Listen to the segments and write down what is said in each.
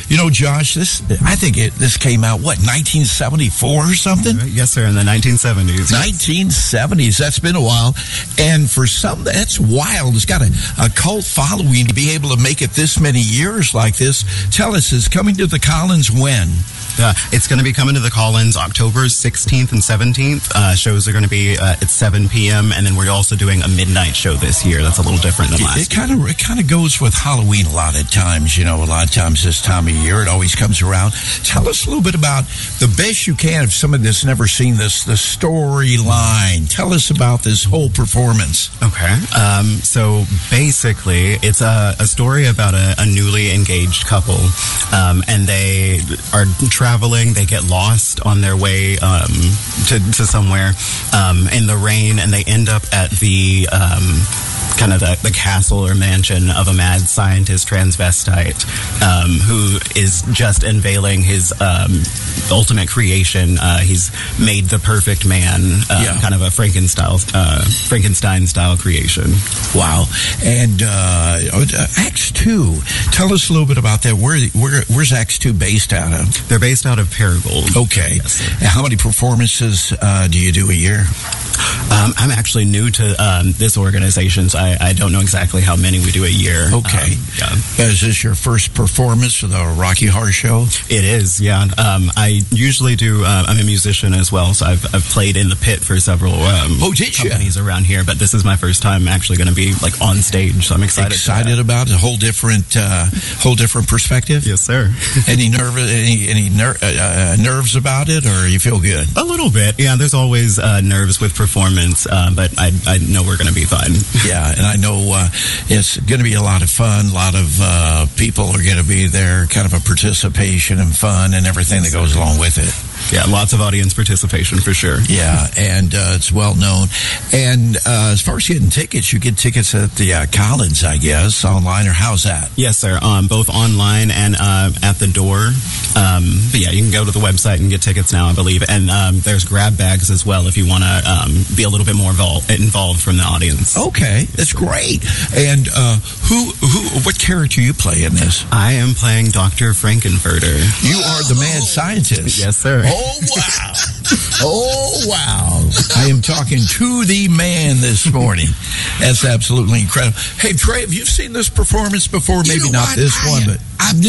You know, Josh, I think this came out, 1974 or something? Yes, sir, in the 1970s. 1970s. That's been a while. And for some, that's wild. It's got a cult following to be able to make it this many years like this. Tell us, is coming to the Collins when? It's going to be coming to the Collins October 16th and 17th. Shows are going to be at 7 p.m. and then we're also doing a midnight show this year. That's a little different than last year. It kind of goes with Halloween a lot of times. You know, a lot of times this time of year, it always comes around. Tell us a little bit about the best you can if somebody that's never seen this, the storyline. Tell us about this whole performance. Okay. So basically, it's a story about a newly engaged couple, and they are traveling. They get lost on their way to somewhere in the rain, and they end up at the kind of the castle or mansion of a mad scientist transvestite who is just unveiling his ultimate creation. He's made the perfect man, kind of a Frankenstein-style creation. Wow. And Acts 2, tell us a little bit about that. Where's Acts 2 based out of? They're based out of Paragould. Okay. Yes, and how many performances do you do a year? I'm actually new to this organization, so I don't know exactly how many we do a year. Okay. Is this your first performance for the Rocky Horror Show? It is, yeah. I usually do, I'm a musician as well, so I've played in the pit for several companies around here, but this is my first time actually going to be like on stage, so I'm excited. Excited about it? A whole different perspective? Yes, sir. Any nerves about it, or you feel good? A little bit, yeah. There's always nerves with performance, but I know we're going to be fine. Yeah, and I know it's going to be a lot of fun. A lot of people are going to be there, kind of a participation and fun and everything that goes along with it. Yeah, lots of audience participation for sure. Yeah, and it's well known. And as far as getting tickets, you get tickets at the Collins, I guess, online, or how's that? Yes, sir. Both online and at the door. But yeah, you can go to the website and get tickets now, I believe. And there's grab bags as well if you want to be a little bit more involved from the audience. Okay, that's great. And what character you play in this? I am playing Dr. Frankenfurter. You are the mad scientist. Yes, sir. Oh, wow. Oh, wow. I am talking to the man this morning. That's absolutely incredible. Hey, Trey, have you seen this performance before? Maybe not this one, but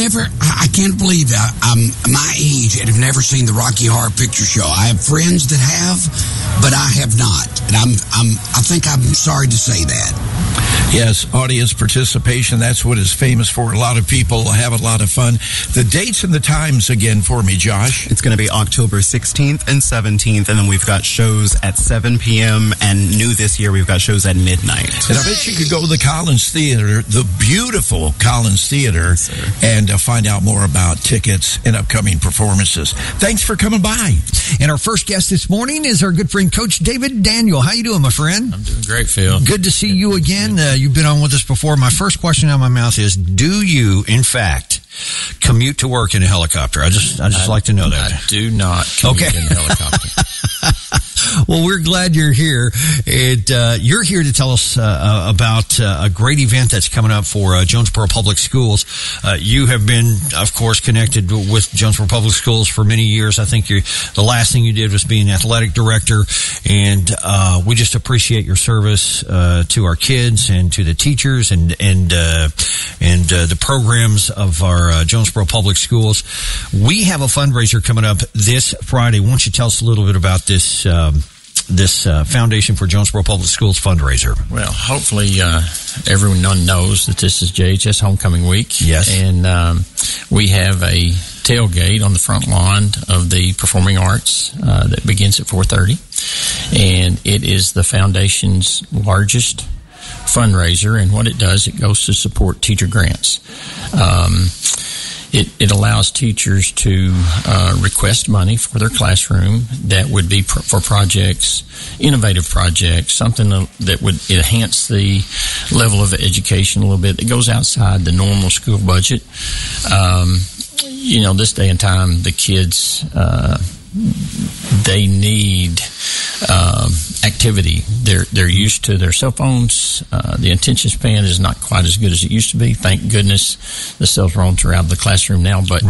I can't believe that I'm my age and have never seen the Rocky Horror Picture Show. I have friends that have, but I have not. And I think I'm sorry to say that. Yes, audience participation, that's what it's famous for. A lot of people have a lot of fun. The dates and the times again for me, Josh. It's going to be October 16th and 17th, and then we've got shows at 7 p.m., and new this year, we've got shows at midnight. And I bet you could go to the Collins Theater, the beautiful Collins Theater, and find out more about tickets and upcoming performances. Thanks for coming by. And our first guest this morning is our good friend, Coach David Daniel. How you doing, my friend? I'm doing great, Phil. Good to see you again. You've been on with us before. My first question out of my mouth is, do you, in fact, commute to work in a helicopter? I just like to know that. I do not commute in a helicopter. Well, we're glad you're here. You're here to tell us about a great event that's coming up for Jonesboro Public Schools. You have been, of course, connected with Jonesboro Public Schools for many years. I think the last thing you did was be an athletic director, and we just appreciate your service to our kids and to the teachers and the programs of our Jonesboro Public Schools. We have a fundraiser coming up this Friday. Why don't you tell us a little bit about this Foundation for Jonesboro Public Schools fundraiser? Well, hopefully everyone knows that this is JHS Homecoming Week. Yes. And we have a tailgate on the front lawn of the Performing Arts that begins at 4:30. And it is the Foundation's largest fundraiser. And what it does, it goes to support teacher grants. It allows teachers to request money for their classroom that would be for projects, innovative projects, something that would enhance the level of education a little bit. It goes outside the normal school budget. This day and time, the kids, they need activity. They're used to their cell phones. The attention span is not quite as good as it used to be. Thank goodness the cell phones are out of the classroom now, but